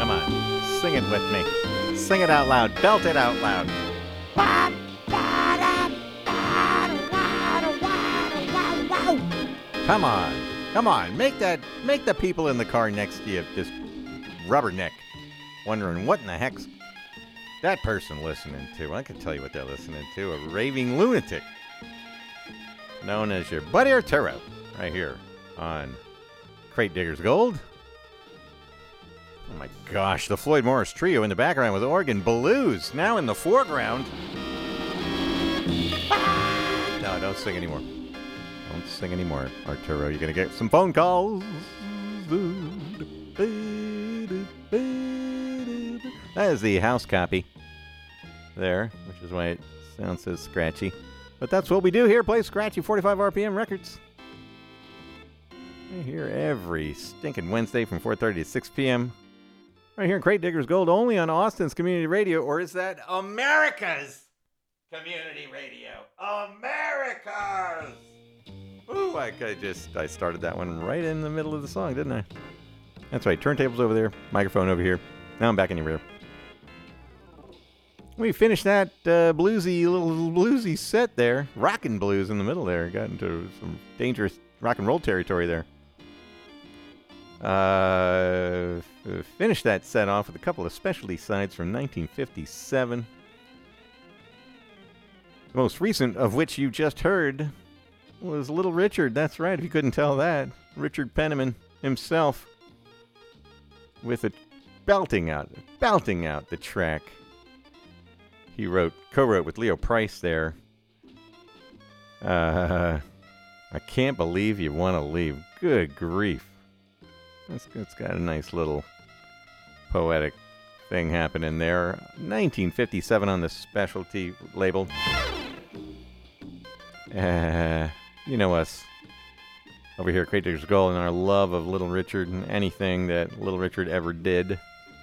Come on. Sing it with me. Sing it out loud. Belt it out loud. Come on. Come on. Make the people in the car next to you just rubberneck. Wondering what in the heck's that person listening to. I can tell you what they're listening to. A raving lunatic. Known as your Buddy Arturo. Right here on Crate Diggers Gold. Oh my gosh, the Floyd Morris Trio in the background with organ blues. Now in the foreground. No, don't sing anymore. Don't sing anymore, Arturo. You're going to get some phone calls. That is the house copy there, which is why it sounds so scratchy. But that's what we do here, play scratchy 45 RPM records. We're here every stinking Wednesday from 4:30 to 6 p.m. Right here in Crate Diggers Gold, only on Austin's Community Radio, or is that America's Community Radio? America's! Ooh, I started that one right in the middle of the song, didn't I? That's right, turntables over there, microphone over here. Now I'm back in your rear. We finished that little bluesy set there. Rockin' blues in the middle there. Got into some dangerous rock and roll territory there. Finished that set off with a couple of specialty sides from 1957. The most recent of which you just heard was Little Richard. That's right, if you couldn't tell that. Richard Penniman himself with a belting out the track he co-wrote with Leo Price there. I Can't Believe You Want to Leave. Good grief. It's got a nice little poetic thing happening there. 1957 on the specialty label. You know us over here at Crate Diggers Gold and our love of Little Richard and anything that Little Richard ever did.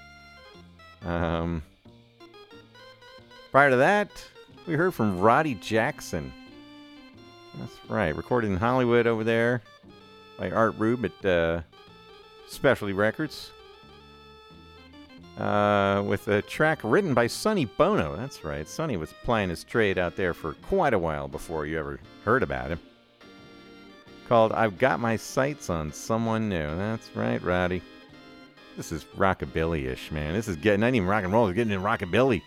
Prior to that, we heard from Roddy Jackson. That's right, recorded in Hollywood over there by Art Rube at Specialty Records. With a track written by Sonny Bono. That's right, Sonny was playing his trade out there for quite a while before you ever heard about him. Called I've Got My Sights on Someone New. That's right, Roddy. This is rockabilly-ish, man. This is not even rock and roll, it's getting in rockabilly.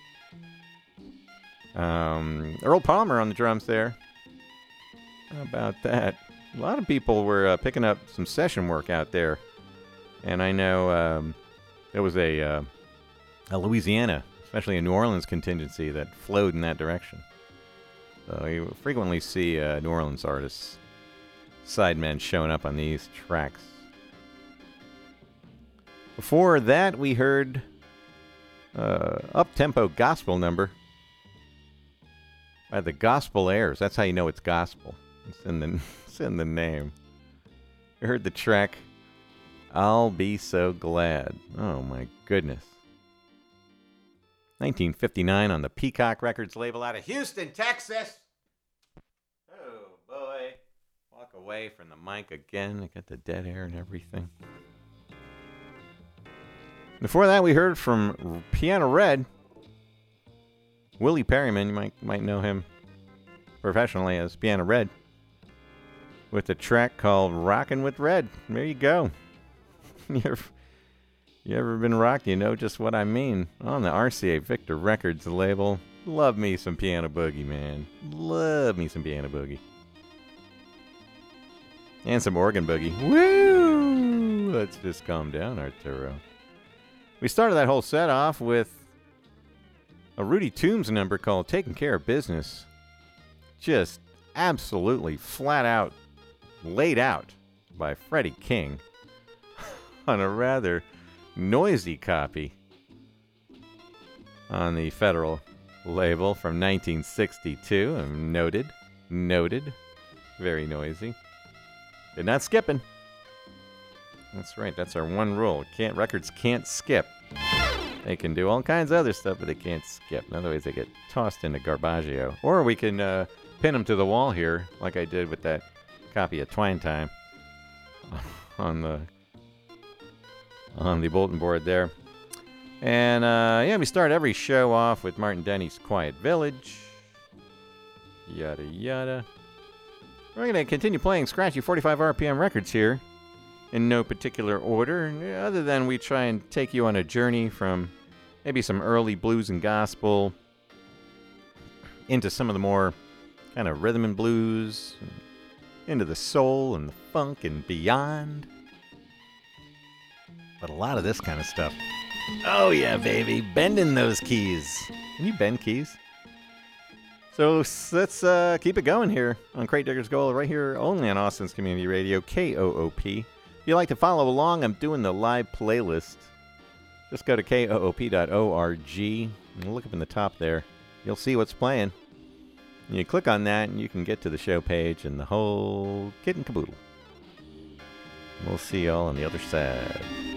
Earl Palmer on the drums there. How about that? A lot of people were picking up some session work out there. And I know there was a Louisiana, especially a New Orleans contingency that flowed in that direction. So you frequently see New Orleans artists, sidemen showing up on these tracks. Before that, we heard up-tempo gospel number by the Gospel Airs. That's how you know it's gospel. It's in the name. We heard the track I'll Be So Glad. Oh my goodness. 1959 on the Peacock Records label out of Houston, Texas. Oh boy. Walk away from the mic again. I got the dead air and everything. Before that, we heard from Piano Red. Willie Perryman, you might know him professionally as Piano Red, with a track called Rockin' with Red. There you go. You ever been rocked? You know just what I mean. On the RCA Victor Records label. Love me some Piano Boogie, man. Love me some Piano Boogie. And some Organ Boogie. Woo! Let's just calm down, Arturo. We started that whole set off with a Rudy Toombs number called Taking Care of Business. Just absolutely flat out laid out by Freddie King on a rather noisy copy on the Federal label from 1962. Noted. Very noisy. Did not skipping. That's right. That's our one rule. Records can't skip. They can do all kinds of other stuff, but they can't skip. Otherwise, they get tossed into Garbaggio. Or we can pin them to the wall here, like I did with that copy of Twine Time on the bulletin board there. And, yeah, we start every show off with Martin Denny's Quiet Village. Yada, yada. We're going to continue playing scratchy 45 RPM records here in no particular order, other than we try and take you on a journey from maybe some early blues and gospel into some of the more kind of rhythm and blues, into the soul and the funk and beyond. But a lot of this kind of stuff. Oh yeah, baby, bending those keys. Can you bend keys? So let's keep it going here on Crate Diggers Gold, right here only on Austin's Community Radio, KOOP. If you'd like to follow along, I'm doing the live playlist. Just go to koop.org and look up in the top there. You'll see what's playing. And you click on that and you can get to the show page and the whole kit and caboodle. We'll see y'all on the other side.